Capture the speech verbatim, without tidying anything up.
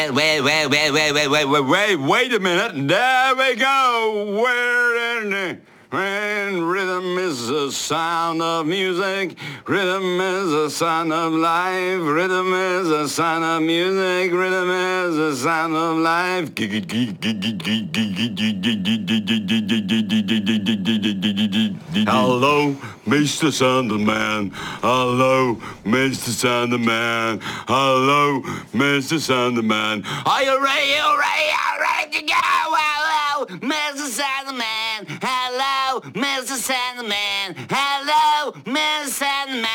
Wait, wait, wait, wait, wait, wait, wait, wait, wait a minute. There we go. Where in the... When rhythm is the sound of music, rhythm is the sound of life, rhythm is the sound of music, rhythm is the sound of life. Hello, Mister Sandman. Hello, Mister Sandman. Hello, Mister Sandman. Are you ready? You ready? You ready to go? Hello, Mister Sandman. Hello, Mister Sandman. Hello, Mister Sandman.